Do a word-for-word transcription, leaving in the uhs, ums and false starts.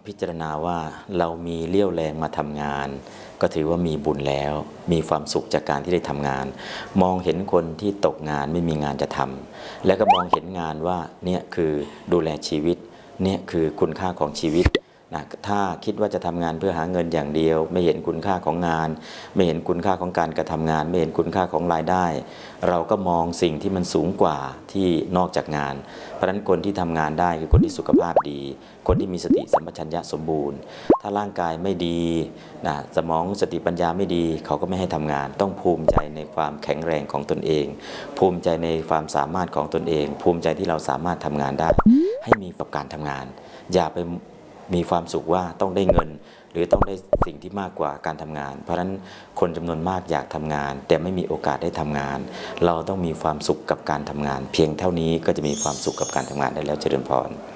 พิจารณาว่าเรามีเรี่ยวแรงมาทำงานก็ถือว่ามีบุญแล้วมีความสุขจากการที่ได้ทำงานมองเห็นคนที่ตกงานไม่มีงานจะทำแล้วก็มองเห็นงานว่าเนี่ยคือดูแลชีวิตเนี่ยคือคุณค่าของชีวิตนะถ้าคิดว่าจะทำงานเพื่อหาเงินอย่างเดียวไม่เห็นคุณค่าของงานไม่เห็นคุณค่าของการกระทำงานไม่เห็นคุณค่าของรายได้เราก็มองสิ่งที่มันสูงกว่าที่นอกจากงานเพราะฉะนั้นคนที่ทำงานได้คือคนที่สุขภาพดีคนที่มีสติสัมปชัญญะสมบูรณ์ถ้าร่างกายไม่ดีนะสมองสติปัญญาไม่ดีเขาก็ไม่ให้ทำงานต้องภูมิใจในความแข็งแรงของตนเองภูมิใจในความสามารถของตนเองภูมิใจที่เราสามารถทำงานได้ให้มีกับการทำงานอย่าไปมีความสุขว่าต้องได้เงินหรือต้องได้สิ่งที่มากกว่าการทำงานเพราะฉะนั้นคนจำนวนมากอยากทำงานแต่ไม่มีโอกาสได้ทำงานเราต้องมีความสุขกับการทำงานเพียงเท่านี้ก็จะมีความสุขกับการทำงานได้แล้วเจริญพร